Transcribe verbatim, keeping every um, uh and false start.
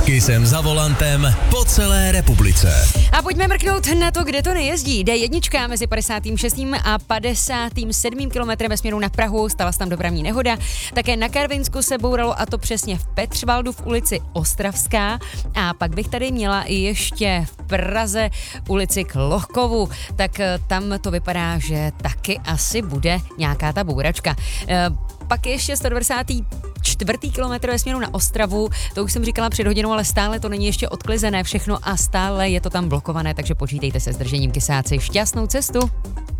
S Kissem za volantem po celé republice. A pojďme mrknout na to, kde to nejezdí. D jedna mezi padesátým šestým a padesátým sedmým kilometrem ve směru na Prahu, stala se tam dopravní nehoda. Také na Karvinsku se bouralo, a to přesně v Petřvaldu v ulici Ostravská. A pak bych tady měla i ještě v Praze ulici Klohkovu. Tak tam to vypadá, že taky asi bude nějaká ta bouračka. E, pak ještě sto devadesátý čtvrtý kilometr ve směru na Ostravu, to už jsem říkala před hodinou, ale stále to není ještě odklizené všechno a stále je to tam blokované, takže počítejte se s držením, kysáci. Šťastnou cestu!